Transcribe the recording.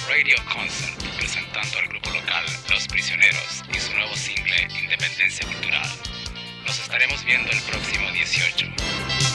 Radio Concert, presentando al grupo local Los Prisioneros y su nuevo single Independencia Cultural. Nos estaremos viendo el próximo 18.